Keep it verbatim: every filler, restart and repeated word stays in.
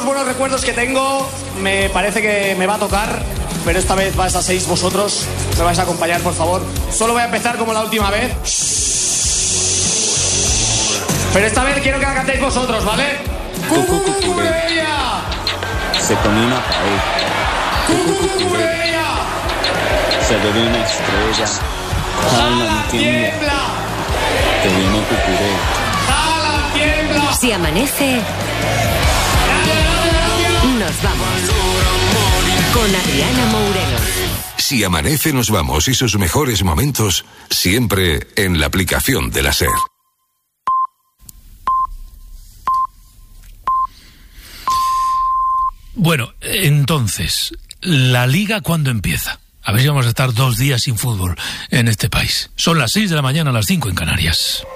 tantos buenos recuerdos que tengo, me parece que me va a tocar, pero esta vez vais a seis vosotros. Me vais a acompañar, por favor. Solo voy a empezar como la última vez. Pero esta vez quiero que la cantéis vosotros, ¿vale? ¡Cucurella! Se pone una pared. ¡Cucurella! Se ve una estrella. ¡Jala, tiembla! Te viene cucuré. ¡Jala, tiembla! Si amanece, nos vamos. Con Adriana Mourelo. Si amanece, nos vamos, y sus mejores momentos siempre en la aplicación de la SER. Bueno, entonces, ¿la Liga cuándo empieza? A ver si vamos a estar dos días sin fútbol en este país. Son las seis de la mañana, las cinco en Canarias.